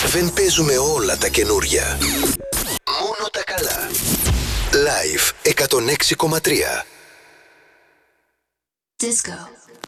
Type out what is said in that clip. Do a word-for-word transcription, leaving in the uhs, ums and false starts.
Δεν παίζουμε όλα τα καινούρια. Μόνο τα καλά. Live εκατόν έξι κόμμα τρία. Disco.